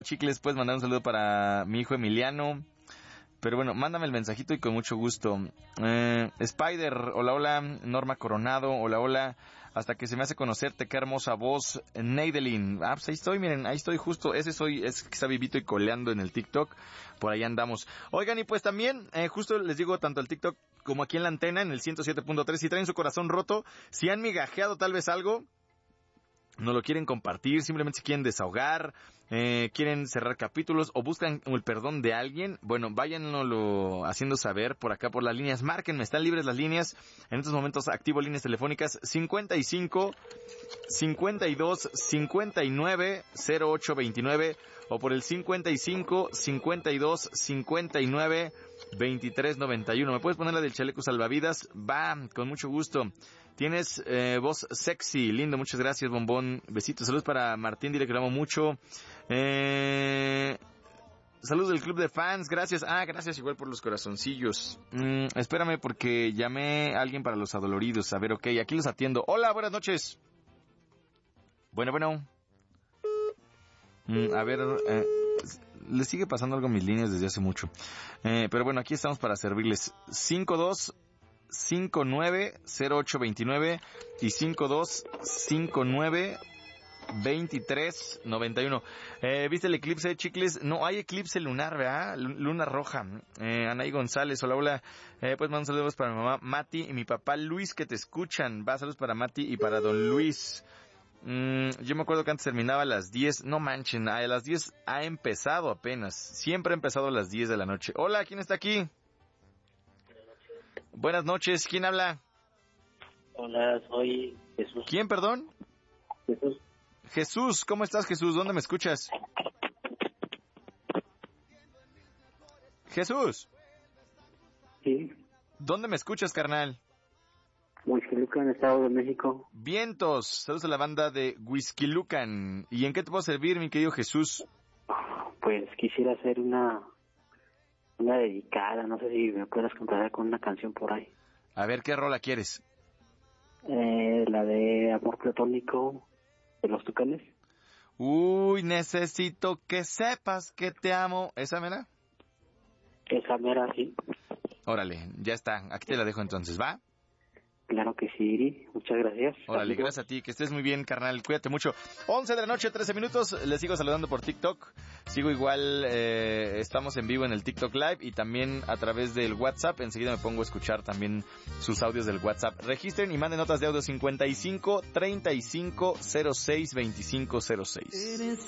Chicles, puedes mandar un saludo para mi hijo Emiliano. Pero bueno, mándame el mensajito y con mucho gusto. Spider, hola, hola. Norma Coronado, hola, hola. Hasta que se me hace conocerte, qué hermosa voz. Neidelin, pues ahí estoy, miren, ahí estoy justo. Es que está vivito y coleando en el TikTok. Por ahí andamos. Oigan, y pues también, justo les digo, tanto el TikTok como aquí en la antena, en el 107.3, si traen su corazón roto, si han migajeado tal vez algo, no lo quieren compartir, simplemente se quieren desahogar, quieren cerrar capítulos o buscan el perdón de alguien, bueno, váyanlo haciendo saber por acá por las líneas, márquenme, están libres las líneas, en estos momentos activo líneas telefónicas 55 52 59 08 29 o por el 55 52 59 23 91. ¿Me puedes poner la del chaleco salvavidas? Va, con mucho gusto. Tienes voz sexy, lindo, muchas gracias, bombón. Besitos, saludos para Martín, dile que lo amo mucho. Saludos del club de fans, gracias. Gracias igual por los corazoncillos. Espérame porque llamé a alguien para los adoloridos. A ver, ok, aquí los atiendo. Hola, buenas noches. Bueno. A ver, le sigue pasando algo a mis líneas desde hace mucho. Pero bueno, aquí estamos para servirles. 52 59 08 29 y 52 59 23 91. ¿Viste el eclipse, Chicles? No hay eclipse lunar, ¿verdad? Luna roja. Anaí González, hola. Pues mando saludos para mi mamá Mati y mi papá Luis que te escuchan. Saludos para Mati y para don Luis. Yo me acuerdo que antes terminaba a las 10. No manchen, a las 10 ha empezado apenas. Siempre ha empezado a las 10 de la noche. Hola, ¿quién está aquí? Buenas noches, ¿quién habla? Hola, soy Jesús. ¿Quién, perdón? Jesús. Jesús, ¿cómo estás, Jesús? ¿Dónde me escuchas? Jesús. Sí. ¿Dónde me escuchas, carnal? Huixquilucan, Estado de México. Vientos, saludos a la banda de Huixquilucan. ¿Y en qué te puedo servir, mi querido Jesús? Pues quisiera hacer una dedicada, no sé si me puedas contar con una canción por ahí. A ver, ¿qué rola quieres? La de Amor Platónico de los Tucanes. Uy, necesito que sepas que te amo. ¿Esa mera? Esa mera, sí. Órale, ya está, aquí te la dejo entonces, ¿va? Claro que sí, Iri. Muchas gracias. Órale, gracias a ti, que estés muy bien, carnal, cuídate mucho. 11 de la noche, 13 minutos, les sigo saludando por TikTok, sigo igual, estamos en vivo en el TikTok Live y también a través del WhatsApp, enseguida me pongo a escuchar también sus audios del WhatsApp. Registren y manden notas de audio 55 35 06 25 06.